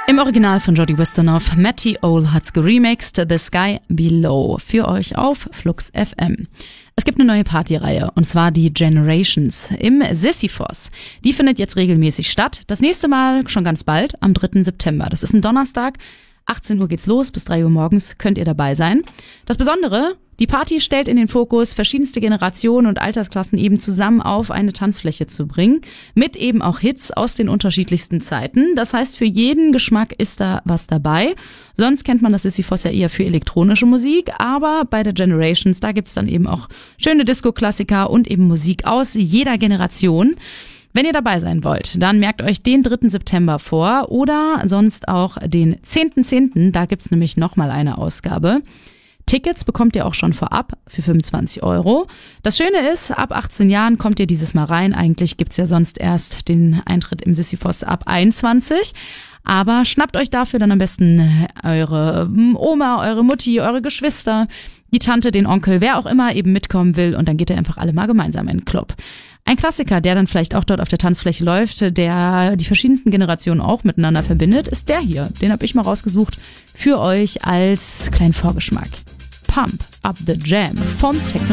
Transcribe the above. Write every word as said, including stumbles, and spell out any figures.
Im Original von Jody Wisternoff, Matty Ole hat's geremixed, The Sky Below, für euch auf Flux F M. Es gibt eine neue Partyreihe, und zwar die Generations im Sisyphos. Die findet jetzt regelmäßig statt. Das nächste Mal schon ganz bald, am dritten September. Das ist ein Donnerstag. achtzehn Uhr geht's los, bis drei Uhr morgens könnt ihr dabei sein. Das Besondere, die Party stellt in den Fokus, verschiedenste Generationen und Altersklassen eben zusammen auf eine Tanzfläche zu bringen, mit eben auch Hits aus den unterschiedlichsten Zeiten. Das heißt, für jeden Geschmack ist da was dabei. Sonst kennt man das Sisyphos ja eher für elektronische Musik, aber bei der Generations, da gibt's dann eben auch schöne Disco-Klassiker und eben Musik aus jeder Generation. Wenn ihr dabei sein wollt, dann merkt euch den dritten September vor oder sonst auch den zehnten zehnten Da gibt's nämlich nochmal eine Ausgabe. Tickets bekommt ihr auch schon vorab für fünfundzwanzig Euro. Das Schöne ist, ab achtzehn Jahren kommt ihr dieses Mal rein. Eigentlich gibt's ja sonst erst den Eintritt im Sisyphos ab einundzwanzig. Aber schnappt euch dafür dann am besten eure Oma, eure Mutti, eure Geschwister, die Tante, den Onkel, wer auch immer eben mitkommen will. Und dann geht ihr einfach alle mal gemeinsam in den Club. Ein Klassiker, der dann vielleicht auch dort auf der Tanzfläche läuft, der die verschiedensten Generationen auch miteinander verbindet, ist der hier. Den habe ich mal rausgesucht für euch als kleinen Vorgeschmack. Pump Up the Jam vom Techno